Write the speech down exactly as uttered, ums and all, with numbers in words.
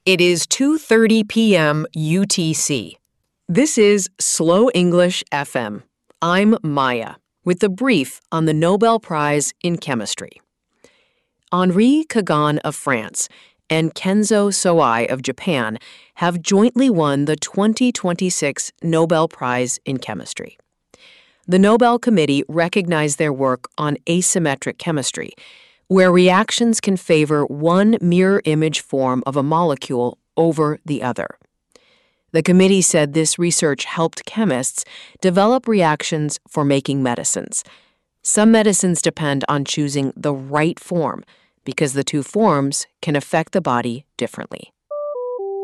It is two thirty p m U T C. This is Slow English F M. I'm Maya with the brief on the Nobel Prize in Chemistry. Henri Kagan of France and Kenzo Sawai of Japan have jointly won the twenty twenty-six Nobel Prize in Chemistry. The Nobel Committee recognized their work on asymmetric chemistry, where reactions can favor one mirror image form of a molecule over the other. The committee said this research helped chemists develop reactions for making medicines. Some medicines depend on choosing the right form because the two forms can affect the body differently.